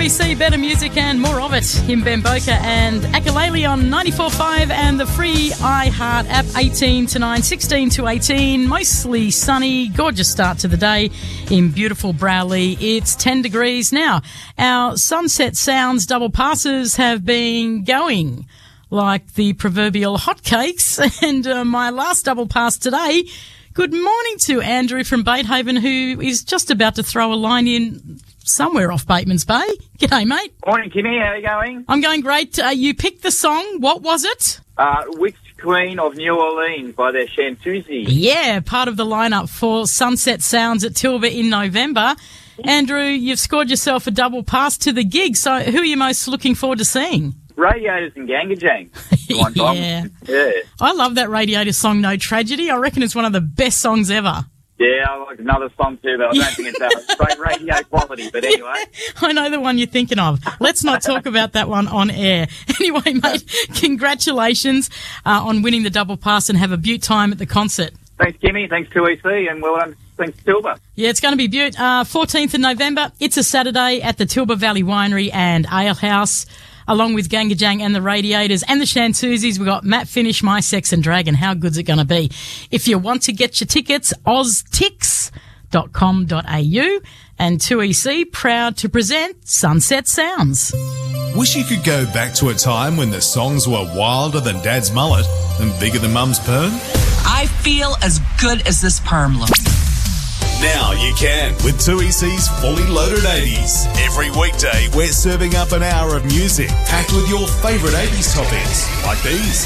2EC, better music and more of it in Bamboka and Akalele on 94.5 and the free iHeart app. 18 to 9, 16 to 18, mostly sunny, gorgeous start to the day in beautiful Browley. It's 10 degrees now. Our Sunset Sounds double passes have been going like the proverbial hotcakes, and my last double pass today. Good morning to Andrew from Batehaven, who is just about to throw a line in somewhere off Bateman's Bay. G'day, mate. Morning, Kimmy. How are you going? I'm going great. You picked the song. What was it? Witch Queen of New Orleans by the Chanteuse. Yeah, part of the lineup for Sunset Sounds at Tilba in November. Andrew, you've scored yourself a double pass to the gig, so who are you most looking forward to seeing? Radiators and Gangajang. Yeah. I love that Radiator song, No Tragedy. I reckon it's one of the best songs ever. Yeah, I like another song too, but I don't think it's great radio quality, but anyway. I know the one you're thinking of. Let's not talk about that one on air. Anyway, mate, congratulations on winning the double pass and have a beaut time at the concert. Thanks, Kimmy. Thanks, 2EC, and well done. Thanks, Tilba. Yeah, it's going to be beaut. 14th of November. It's a Saturday at the Tilba Valley Winery and Ale House. Along with Gangajang and the Radiators and the Chanteuses, we've got Matt Finish, My Sex and Dragon. How good's it going to be? If you want to get your tickets, oztix.com.au, and 2EC, proud to present Sunset Sounds. Wish you could go back to a time when the songs were wilder than Dad's mullet and bigger than Mum's perm? I feel as good as this perm looks. Now you can with 2EC's Fully Loaded 80s. Every weekday, we're serving up an hour of music packed with your favourite 80s topics like these.